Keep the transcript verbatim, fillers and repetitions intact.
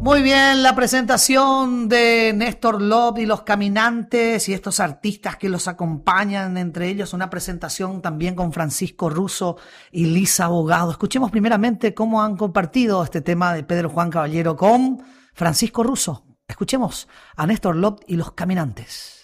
Muy bien, la presentación de Néstor Lop y los Caminantes y estos artistas que los acompañan, entre ellos una presentación también con Francisco Russo y Lisa Abogado. Escuchemos primeramente cómo han compartido este tema de Pedro Juan Caballero con Francisco Russo. Escuchemos a Néstor Lop y los Caminantes.